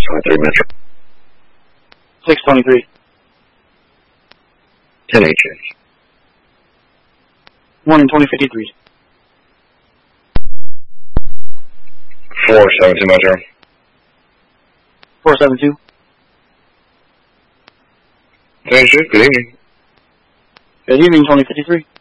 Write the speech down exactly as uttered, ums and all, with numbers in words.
twenty-three Metro. six twenty-three. ten H H. Morning, twenty fifty-three. four seven two Metro. four seven two. ten H H, good evening. Good evening, twenty fifty-three.